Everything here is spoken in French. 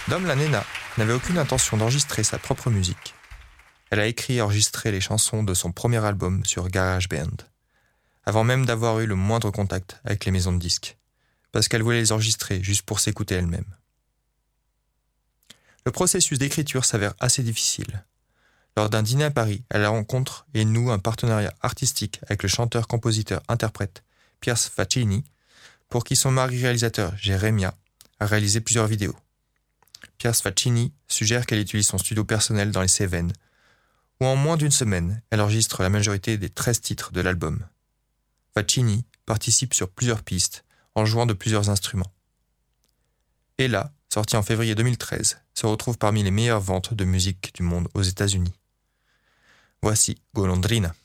Dom la Nena n'avait aucune intention d'enregistrer sa propre musique. Elle a écrit et enregistré les chansons de son premier album sur GarageBand, avant même d'avoir eu le moindre contact avec les maisons de disques, parce qu'elle voulait les enregistrer juste pour s'écouter elle-même. Le processus d'écriture s'avère assez difficile. Lors d'un dîner à Paris, elle rencontre et noue un partenariat artistique avec le chanteur-compositeur-interprète Piers Faccini, pour qui son mari réalisateur Jeremia a réalisé plusieurs vidéos. Piers Faccini suggère qu'elle utilise son studio personnel dans les Cévennes, où en moins d'une semaine, elle enregistre la majorité des 13 titres de l'album. Faccini participe sur plusieurs pistes en jouant de plusieurs instruments. Ella, sorti en février 2013, se retrouve parmi les meilleures ventes de musique du monde aux États-Unis. Voici Golondrina.